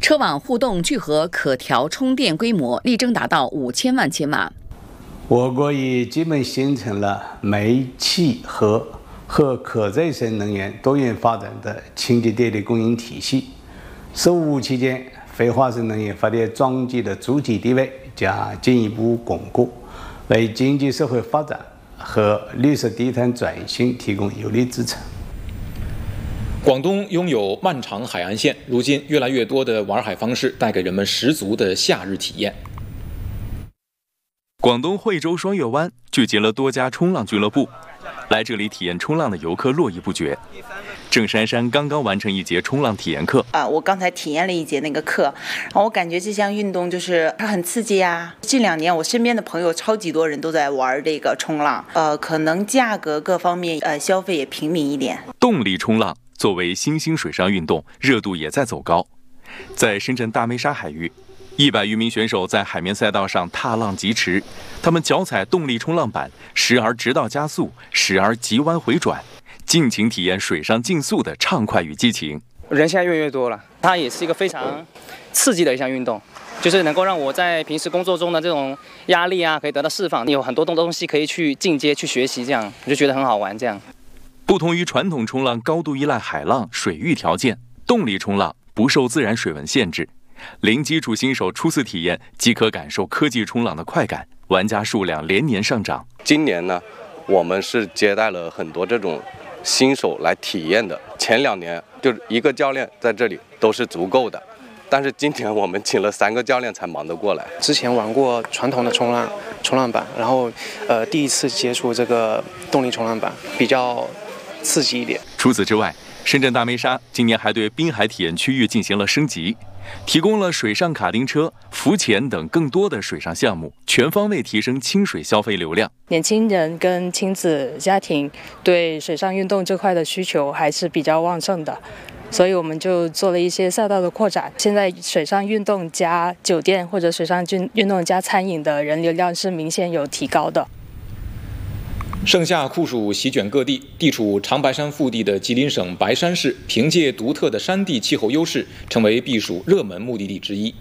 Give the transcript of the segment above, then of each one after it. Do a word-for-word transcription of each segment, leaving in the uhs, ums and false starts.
车网互动聚合可调充电规模力争达到五千万千瓦。 我国已基本形成了煤气核和可再生能源多元发展的清洁电力供应体系。“十五五”期间，非化石能源发电装机的主体地位将进一步巩固，为经济社会发展和绿色低碳转型提供有力支撑。 广东拥有漫长海岸线，如今越来越多的玩海方式带给人们十足的夏日体验。 广东惠州双月湾聚集了多家冲浪俱乐部，来这里体验冲浪的游客络绎不绝。郑珊珊刚刚完成一节冲浪体验课啊，我刚才体验了一节那个课，然后我感觉这项运动就是它很刺激啊。近两年我身边的朋友超级多人都在玩这个冲浪，呃，可能价格各方面呃消费也平民一点。 动力冲浪作为新兴水上运动，热度也在走高。在深圳大梅沙海域，一百余名选手在海面赛道上踏浪疾驰，他们脚踩动力冲浪板，时而直道加速，时而急弯回转，尽情体验水上竞速的畅快与激情。 人现在越来越多了，它也是一个非常刺激的一项运动，就是能够让我在平时工作中的这种压力啊，可以得到释放。有很多东西可以去进阶去学习，这样我就觉得很好玩。这样， 不同于传统冲浪高度依赖海浪、水域条件，动力冲浪不受自然水文限制。零基础新手初次体验即可感受科技冲浪的快感，玩家数量连年上涨。 今年呢，我们是接待了很多这种新手来体验的。前两年就是一个教练在这里都是足够的，但是今年我们请了三个教练才忙得过来。 之前玩过传统的冲浪冲浪板，然后呃第一次接触这个动力冲浪板，比较刺激一点。 除此之外，深圳大梅沙今年还对滨海体验区域进行了升级，提供了水上卡丁车、浮潜等更多的水上项目，全方位提升清水消费流量。 年轻人跟亲子家庭对水上运动这块的需求还是比较旺盛的，所以我们就做了一些赛道的扩展。现在水上运动加酒店或者水上运动加餐饮的人流量是明显有提高的。 盛夏酷暑席卷各地，地处长白山腹地的吉林省白山市，凭借独特的山地气候优势，成为避暑热门目的地之一。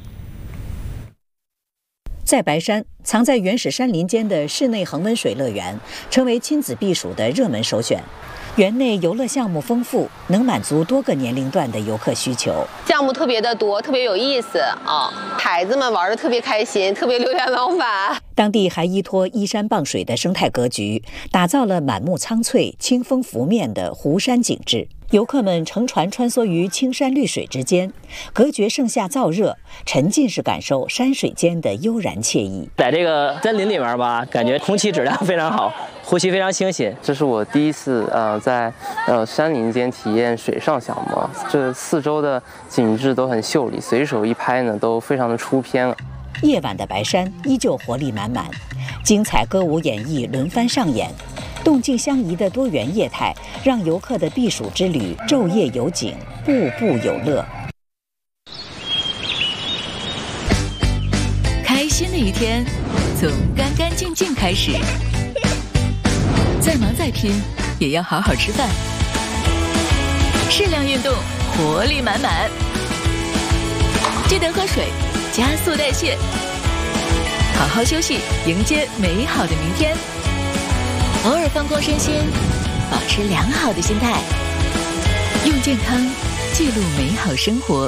在白山，藏在原始山林间的室内恒温水乐园，成为亲子避暑的热门首选。园内游乐项目丰富，能满足多个年龄段的游客需求。 项目特别的多，特别有意思啊！孩子们玩得特别开心，特别流连忘返。 当地还依托依山傍水的生态格局，打造了满目苍翠、清风拂面的湖山景致。游客们乘船穿梭于青山绿水之间，隔绝盛夏燥热，沉浸式感受山水间的悠然惬意。 在这个森林里面吧，感觉空气质量非常好，呼吸非常清新。 这是我第一次呃在呃山林间体验水上项目，这四周的景致都很秀丽，随手一拍呢都非常的出片。 夜晚的白山依旧活力满满，精彩歌舞演绎轮番上演，动静相宜的多元业态让游客的避暑之旅昼夜有景，步步有乐。 开心的一天从干干净净开始，再忙再拼也要好好吃饭，适量运动，活力满满，记得喝水，加速代谢，好好休息，迎接美好的明天。偶尔放空身心，保持良好的心态，用健康记录美好生活。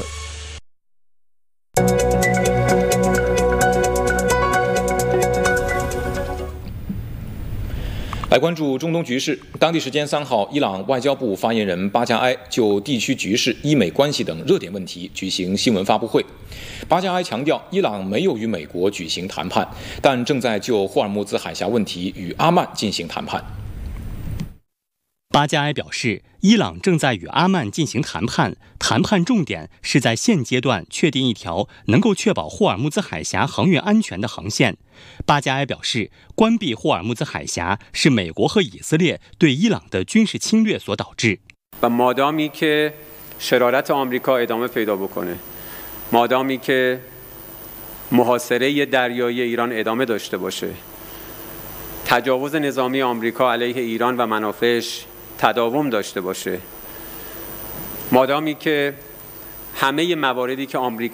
来关注中东局势。当地时间三号，伊朗外交部发言人巴加埃就地区局势、伊美关系等热点问题举行新闻发布会。巴加埃强调，伊朗没有与美国举行谈判，但正在就霍尔木兹海峡问题与阿曼进行谈判。 巴加埃表示，伊朗正在与阿曼进行谈判，谈判重点是在现阶段确定一条能够确保霍尔木兹海峡航运安全的航线。巴加埃表示，关闭霍尔木兹海峡是美国和以色列对伊朗的军事侵略所导致。 و مادامی که شرارت آمریکا ادامه پیدا بکنه، مادامی که محاصره دریایی ایران ادامه داشته باشه، تجاوز نظامی آمریکا علیه ایران و منافعش تداوم داشته باشه، مادامی که همه مواردی که آمریکا